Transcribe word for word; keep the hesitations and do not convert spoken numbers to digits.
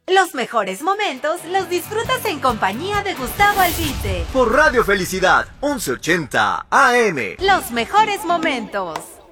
Los mejores momentos los disfrutas en compañía de Gustavo Albite. Por Radio Felicidad, once ochenta A M. Los mejores momentos.